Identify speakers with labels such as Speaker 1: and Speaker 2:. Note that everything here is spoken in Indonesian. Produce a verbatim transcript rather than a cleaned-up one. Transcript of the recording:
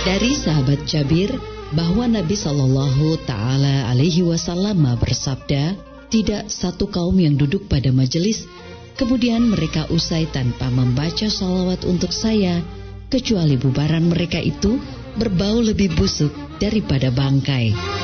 Speaker 1: Dari sahabat Jabir bahwa Nabi Shallallahu Taala Alaihi Wasallam bersabda, tidak satu kaum yang duduk pada majelis kemudian mereka usai tanpa membaca shalawat untuk saya, kecuali bubaran mereka itu berbau lebih busuk daripada bangkai.